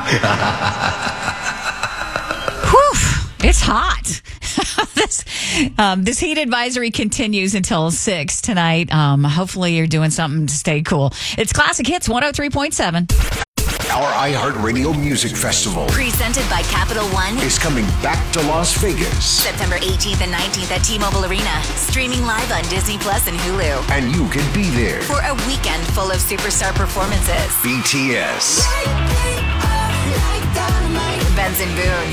Whew, it's hot. This heat advisory continues until 6 tonight. Hopefully you're doing something to stay cool. It's Classic Hits 103.7. Our iHeartRadio Music Festival, presented by Capital One, is coming back to Las Vegas. September 18th and 19th at T-Mobile Arena. Streaming live on Disney Plus and Hulu. And you can be there for a weekend full of superstar performances. BTS, Benson Boone,